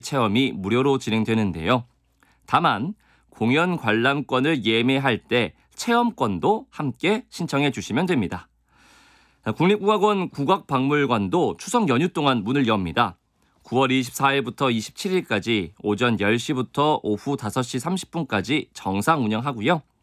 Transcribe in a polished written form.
체험이 무료로 진행되는데요. 다만 공연 관람권을 예매할 때 체험권도 함께 신청해 주시면 됩니다. 국립국악원 국악박물관도 추석 연휴 동안 문을 엽니다. 9월 24일부터 27일까지 오전 10시부터 오후 5시 30분까지 정상 운영하고요.